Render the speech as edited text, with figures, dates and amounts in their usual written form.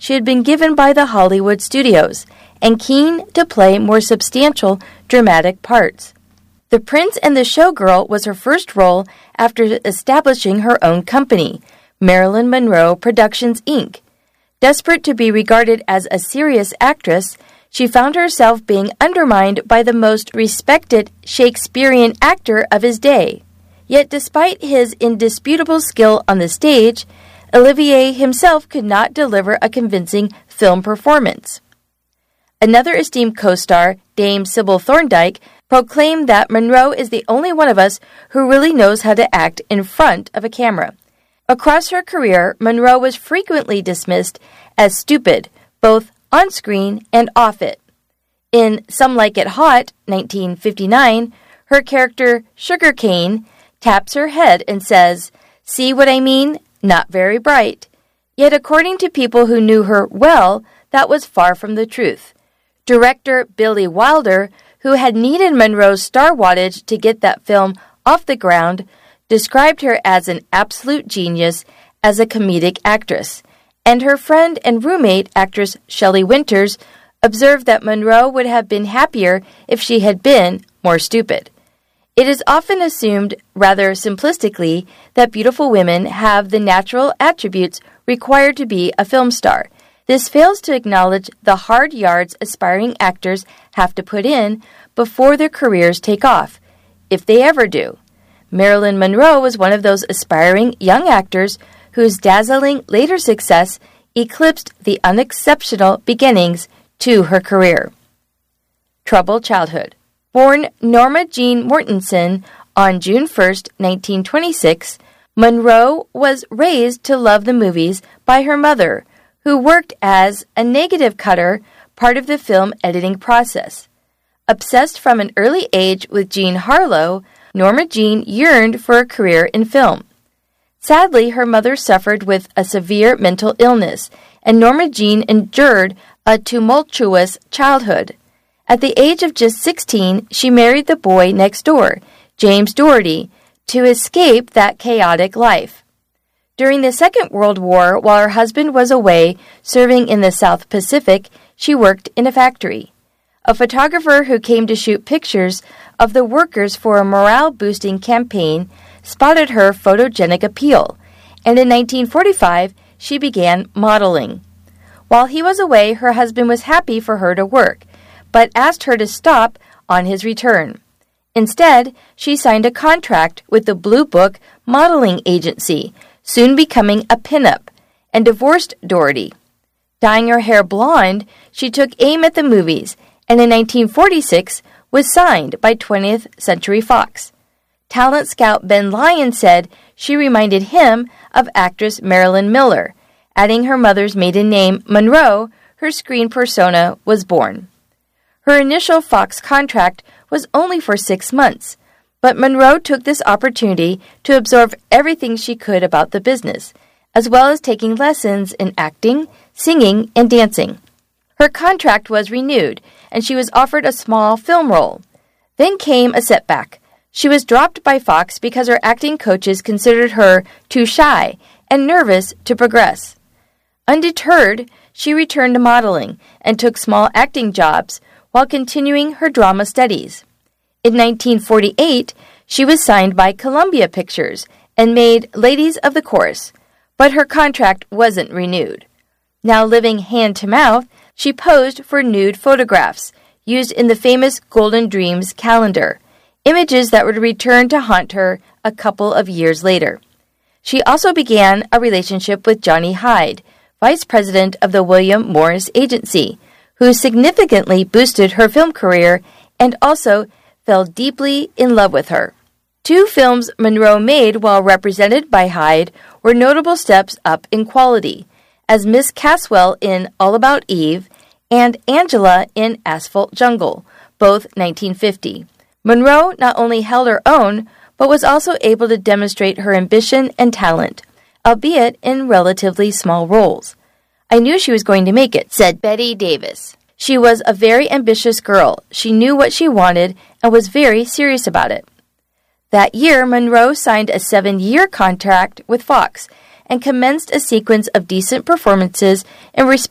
she had been given by the Hollywood studios, and keen to play more substantial dramatic parts. The Prince and the Showgirl was her first role after establishing her own company, Marilyn Monroe Productions, Inc. Desperate to be regarded as a serious actress, she found herself being undermined by the most respected Shakespearean actor of his day. Yet despite his indisputable skill on the stage, Olivier himself could not deliver a convincing film performance. Another esteemed co-star, Dame Sybil Thorndike, proclaimed that Monroe is the only one of us who really knows how to act in front of a camera. Across her career, Monroe was frequently dismissed as stupid, both on screen and off it. In Some Like It Hot, 1959, her character, Sugar Cane, taps her head and says, "See what I mean? Not very bright." Yet according to people who knew her well, that was far from the truth. Director Billy Wilder, who had needed Monroe's star wattage to get that film off the ground, described her as an absolute genius as a comedic actress, and her friend and roommate, actress Shelley Winters, observed that Monroe would have been happier if she had been more stupid. It is often assumed, rather simplistically, that beautiful women have the natural attributes required to be a film star. This fails to acknowledge the hard yards aspiring actors have to put in before their careers take off, if they ever do. Marilyn Monroe was one of those aspiring young actors whose dazzling later success eclipsed the unexceptional beginnings to her career. Troubled childhood. Born Norma Jean Mortensen on June 1, 1926, Monroe was raised to love the movies by her mother, who worked as a negative cutter, part of the film editing process. Obsessed from an early age with Jean Harlow, Norma Jean yearned for a career in film. Sadly, her mother suffered with a severe mental illness, and Norma Jean endured a tumultuous childhood. At the age of just 16, she married the boy next door, James Doherty, to escape that chaotic life. During the Second World War, while her husband was away serving in the South Pacific, she worked in a factory. A photographer who came to shoot pictures of the workers for a morale-boosting campaign spotted her photogenic appeal, and in 1945, she began modeling. While he was away, her husband was happy for her to work, but asked her to stop on his return. Instead, she signed a contract with the Blue Book modeling agency, soon becoming a pinup, and divorced Doherty. Dyeing her hair blonde, she took aim at the movies, and in 1946 was signed by 20th Century Fox. Talent scout Ben Lyon said she reminded him of actress Marilyn Miller. Adding her mother's maiden name, Monroe, her screen persona was born. Her initial Fox contract was only for 6 months, but Monroe took this opportunity to absorb everything she could about the business, as well as taking lessons in acting, singing, and dancing. Her contract was renewed, and she was offered a small film role. Then came a setback. She was dropped by Fox because her acting coaches considered her too shy and nervous to progress. Undeterred, she returned to modeling and took small acting jobs while continuing her drama studies. In 1948, she was signed by Columbia Pictures and made Ladies of the Chorus, but her contract wasn't renewed. Now living hand-to-mouth, she posed for nude photographs used in the famous Golden Dreams calendar, images that would return to haunt her a couple of years later. She also began a relationship with Johnny Hyde, vice president of the William Morris Agency, who significantly boosted her film career and also fell deeply in love with her. 2 films Monroe made while represented by Hyde were notable steps up in quality, as Miss Caswell in All About Eve and Angela in Asphalt Jungle, both 1950. Monroe not only held her own, but was also able to demonstrate her ambition and talent, albeit in relatively small roles. "I knew she was going to make it," said Betty Davis. "She was a very ambitious girl. She knew what she wanted and was very serious about it." That year, Monroe signed a 7-year contract with Fox and commenced a sequence of decent performances in response